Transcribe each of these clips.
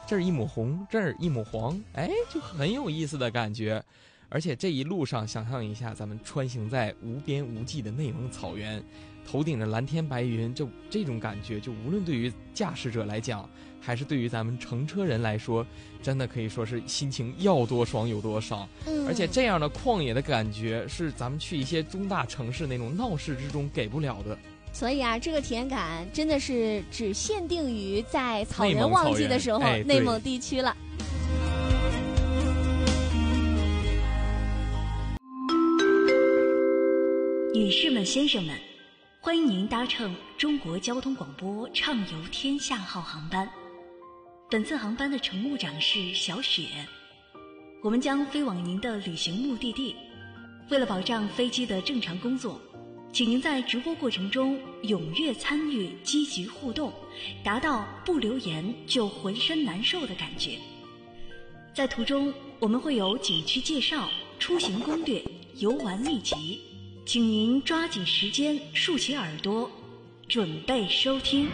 这儿一抹红，这儿一抹黄，哎，就很有意思的感觉。而且这一路上，想象一下，咱们穿行在无边无际的内蒙草原，头顶着蓝天白云，这种感觉，就无论对于驾驶者来讲，还是对于咱们乘车人来说，真的可以说是心情要多爽有多爽。而且这样的旷野的感觉，是咱们去一些中大城市那种闹市之中给不了的。 所以啊，这个体验感真的是只限定于在草原旺季的时候，内蒙地区了。 女士们、先生们，欢迎您搭乘中国交通广播畅游天下号航班。本次航班的乘务长是小雪，我们将飞往您的旅行目的地。为了保障飞机的正常工作，请您在直播过程中踊跃参与，积极互动，达到不留言就浑身难受的感觉。在途中，我们会有景区介绍、出行攻略、游玩秘籍，请您抓紧时间，竖起耳朵，准备收听。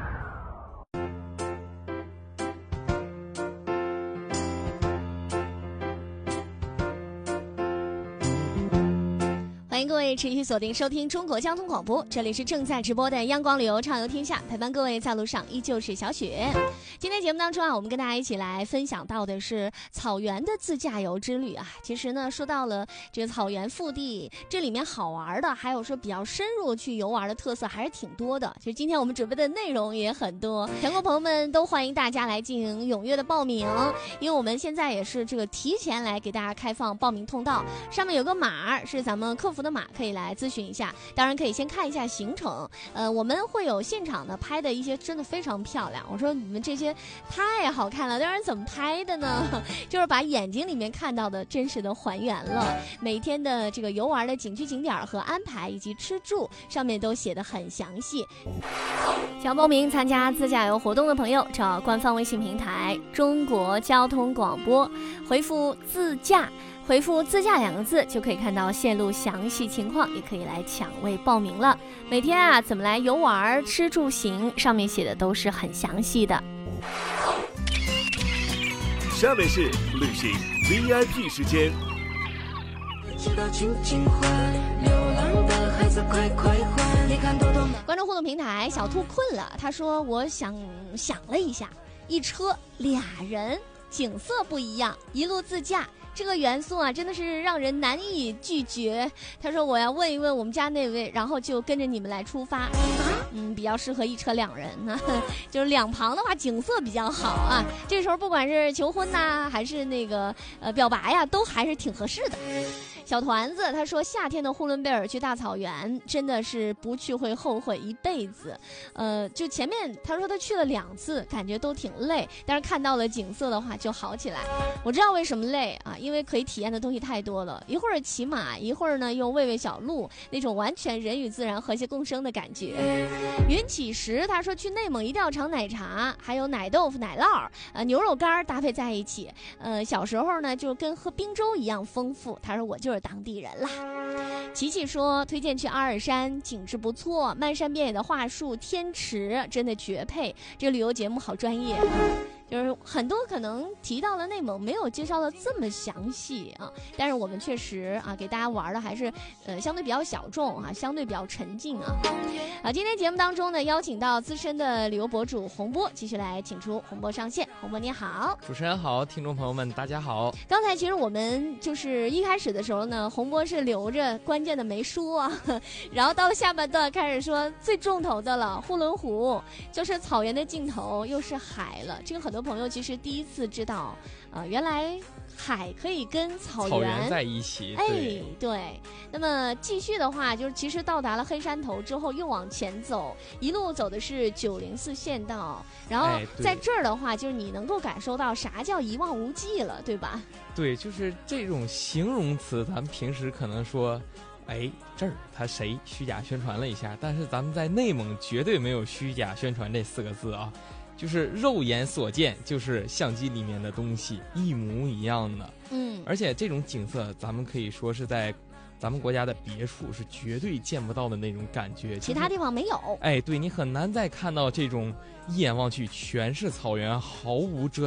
欢迎各位持续锁定收听中国交通广播，这里是正在直播的央广旅游畅游天下，陪伴各位在路上依旧是小雪。今天节目当中啊，我们跟大家一起来分享到的是草原的自驾游之旅啊。其实呢，说到了这个草原腹地，这里面好玩的，还有说比较深入去游玩的特色还是挺多的。其实今天我们准备的内容也很多，全国朋友们都欢迎大家来进行踊跃的报名，因为我们现在也是这个提前来给大家开放报名通道，上面有个码是咱们客服的码，可以来咨询一下。当然可以先看一下行程，我们会有现场的拍的一些真的非常漂亮。我说你们这些太好看了，当然怎么拍的呢？就是把眼睛里面看到的真实的还原了。每天的这个游玩的景区景点和安排以及吃住上面都写得很详细。想报名参加自驾游活动的朋友，找官方微信平台中国交通广播，回复自驾，回复自驾2个字就可以看到线路详细情况，也可以来抢位报名了。每天啊怎么来游玩吃住行上面写的都是很详细的。 下面是旅行 VIP 时间。 观众互动平台小兔困了，他说我想了一下，一车俩人，景色不一样，一路自驾，这个元素啊，真的是让人难以拒绝。他说我要问一问我们家那位，然后就跟着你们来出发。比较适合一车2人呢，就是两旁的话景色比较好啊。这时候不管是求婚呐，还是那个表白呀，都还是挺合适的。小团子他说夏天的呼伦贝尔去大草原真的是不去会后悔一辈子。就前面他说他去了2次，感觉都挺累，但是看到了景色的话就好起来。我知道为什么累啊，因为可以体验的东西太多了，一会儿骑马，一会儿呢又喂喂小鹿，那种完全人与自然和谐共生的感觉。云起时他说去内蒙一定要尝奶茶，还有奶豆腐、奶酪，牛肉干搭配在一起。小时候呢就跟喝冰粥一样丰富。他说我就是当地人啦。琪琪说推荐去阿尔山，景致不错，漫山遍野的桦树，天池真的绝配。这个旅游节目好专业。就是很多可能提到了内蒙没有介绍的这么详细啊，但是我们确实啊给大家玩的还是相对比较小众啊，相对比较沉静啊。今天节目当中呢邀请到资深的旅游博主洪波，继续来请出洪波上线。洪波你好。 主持人好，听众朋友们大家好。 刚才其实我们就是一开始的时候呢，洪波是留着关键的没说啊，然后到了下半段开始说最重头的了，呼伦湖就是草原的尽头又是海了。这个很多朋友其实第一次知道原来海可以跟草原在一起。 对。那么继续的话，就是其实到达了黑山头之后又往前走，一路走的是904县道，然后在这儿的话就是你能够感受到啥叫一望无际了，对吧？对， 就是这种形容词咱们平时可能说这儿他谁虚假宣传了一下，但是咱们在内蒙绝对没有虚假宣传这4个字啊，就是肉眼所见，就是相机里面的东西一模一样的。而且这种景色咱们可以说是在咱们国家的别处是绝对见不到的那种感觉， 其他地方没有。 对，你很难再看到这种一眼望去全是草原，毫无遮